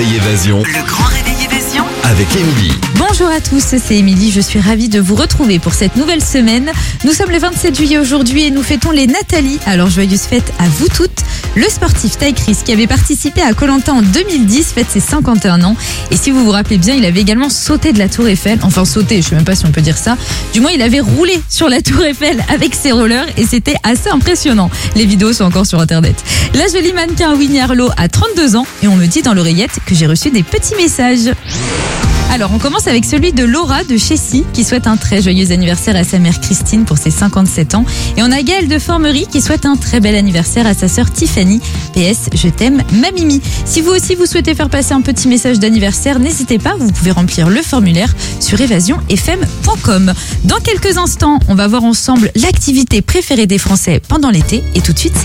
réveil Évasion. Le grand réveil Évasion Avec Émilie. Bonjour à tous, c'est Émilie, je suis ravie de vous retrouver pour cette nouvelle semaine. Nous sommes le 27 juillet aujourd'hui et nous fêtons les Nathalie, alors joyeuses fêtes à vous toutes. Le sportif Ty Chris, qui avait participé à Koh-Lanta en 2010, fête ses 51 ans. Et si vous vous rappelez bien, il avait également sauté de la Tour Eiffel, enfin sauté, je sais même pas si on peut dire ça. Du moins, il avait roulé sur la Tour Eiffel avec ses rollers et c'était assez impressionnant. Les vidéos sont encore sur internet. La jolie mannequin Winnie Harlow a 32 ans et on me dit dans l'oreillette que j'ai reçu des petits messages. Alors, on commence avec celui de Laura de Chessy qui souhaite un très joyeux anniversaire à sa mère Christine pour ses 57 ans. Et on a Gaëlle de Formerie qui souhaite un très bel anniversaire à sa sœur Tiffany. PS, je t'aime, ma Mimi. Si vous aussi vous souhaitez faire passer un petit message d'anniversaire, n'hésitez pas, vous pouvez remplir le formulaire sur evasionfm.com. Dans quelques instants, on va voir ensemble l'activité préférée des Français pendant l'été. Et tout de suite,